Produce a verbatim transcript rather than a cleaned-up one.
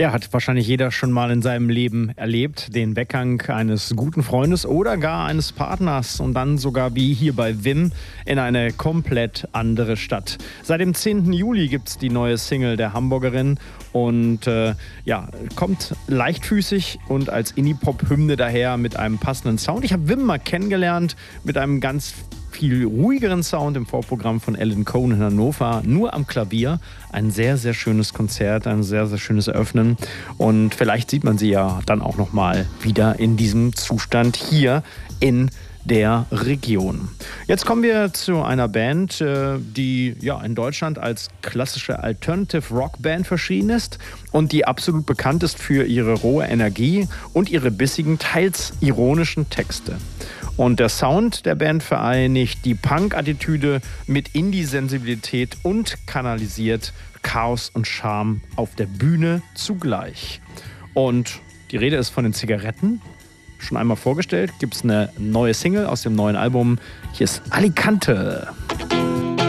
Ja, hat wahrscheinlich jeder schon mal in seinem Leben erlebt, den Weggang eines guten Freundes oder gar eines Partners und dann sogar wie hier bei Wim in eine komplett andere Stadt. Seit dem zehnten Juli gibt es die neue Single der Hamburgerin und äh, ja, kommt leichtfüßig und als Indie-Pop-Hymne daher mit einem passenden Sound. Ich habe Wim mal kennengelernt mit einem ganz viel ruhigeren Sound im Vorprogramm von Alan Cohen in Hannover, nur am Klavier. Ein sehr, sehr schönes Konzert, ein sehr, sehr schönes Eröffnen. Und vielleicht sieht man sie ja dann auch noch mal wieder in diesem Zustand hier in der Region. Jetzt kommen wir zu einer Band, die ja in Deutschland als klassische Alternative Rock Band verschrien ist und die absolut bekannt ist für ihre rohe Energie und ihre bissigen, teils ironischen Texte. Und der Sound der Band vereinigt die Punk-Attitüde mit Indie-Sensibilität und kanalisiert Chaos und Charme auf der Bühne zugleich. Und die Rede ist von den Zigaretten. Schon einmal vorgestellt, gibt es eine neue Single aus dem neuen Album. Hier ist Alicante.